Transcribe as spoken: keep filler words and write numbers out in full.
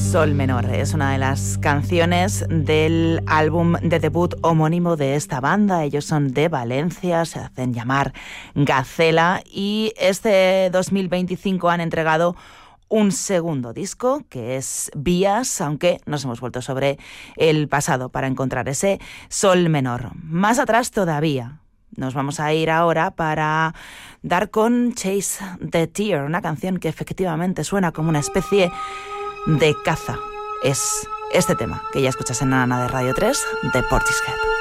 Sol menor es una de las canciones del álbum de debut homónimo de esta banda. Ellos son de Valencia, se hacen llamar Gacela y este dos mil veinticinco han entregado un segundo disco que es Vías, aunque nos hemos vuelto sobre el pasado para encontrar ese Sol menor. Más atrás todavía. Nos vamos a ir ahora para dar con Chase the Tear, una canción que efectivamente suena como una especie de caza. Es este tema que ya escuchas en Ana de Radio tres de Portishead.